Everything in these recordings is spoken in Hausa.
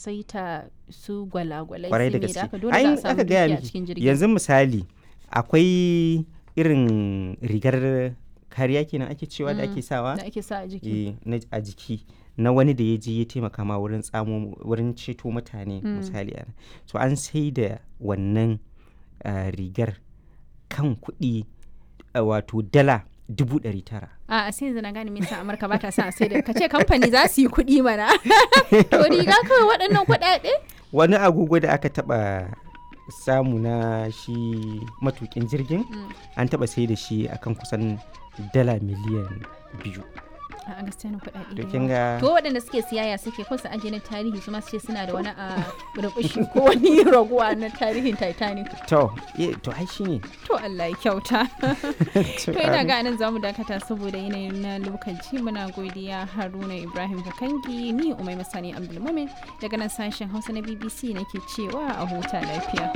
saita su gwalagwalai kwarai da su me da gaske aka dole za a samu aka gaya dukiya a miki cikin jirgin. yanzu misali akwai irin rigar kariya kenan ake cewa da ake sawa da ake sa a jiki. a jiki na wani da ya je ya taimaka ma wurin ceto mutane misali so an sai da wannan rigar kan kuɗi wato dala 900,000. A sai yanzu na gane me yasa Amurka ba ta sa sai da kace kamfani za su yi kuɗi mana. To riga kawai waɗannan kuɗaɗe? Wani agogo da aka taɓa samu na shi matukin jirgin an taɓa sai da shi akan kusan dala miliyan 2. A gaskiya na kuɗaɗe. To kin ga to waɗanda suke siyaya suke ko su aje na tarihi su ma su ce suna da wani a burbushi ko wani raguwa na tarihin Titanic. To ai shine. To Allah ya kyauta. To ina ga nan zamu dakata saboda yanayin na lokaci muna godiya Haruna Ibrahim Kakangi ni Umai Masani Abdulmumin daga nan sashen Hausa na BBC nake cewa a huta lafiya.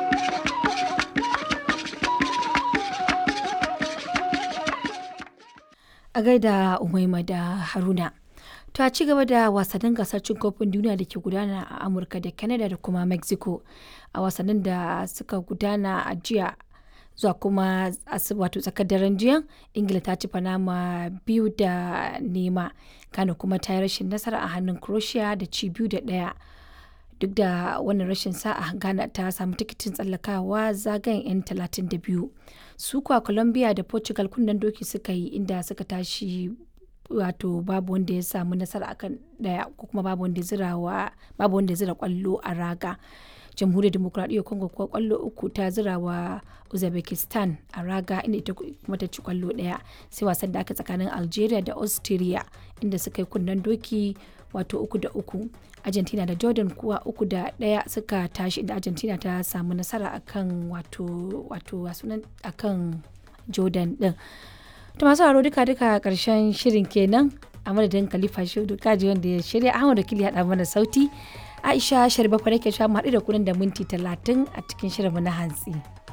A gaida Umaima da Haruna. To a ci gaba da wasannin gasar cin kofin duniya da ke gudana a Amurka da Canada da kuma Mexico. A wasannin da suka gudana a jiya zuwa kuma wato tsakar daren jiya, Ingila ta ci Panama 2-0, Ghana kuma ta yi rashin nasara a hannun Croatia da ci 2-1. Duk da wannan rashin sa'a, Ghana ta samu tikitin tsallakawa zagayen 'yan 32. Su kuwa Colombia da Portugal kunnen doki suka yi inda suka tashi wato babu wanda ya samu nasara akan daya ko kuma babu wanda ya zira kwallo a raga. Jamhuriyar Demokuraɗiyyar Congo kuwa kwallo 3 ta zira wa Uzbekistan a raga inda ita kuma ta ci kwallo 1. Sai wasan da aka tsakanin Algeria da Austria inda suka yi kunnen doki wato 3-3. Argentina da Jordan kuwa 3-1 suka tashi inda Argentina ta samu nasara akan akan Jordan din. To masu haro duka karshen shirin kenan a madadin Khalifa Shudu Kaji wanda ya shirya Ahmad Wakili ya mana sauti. Aisha Sharbafa nake sha mu haɗu da kunan da minti 30 a cikin shirin mu na hantsi.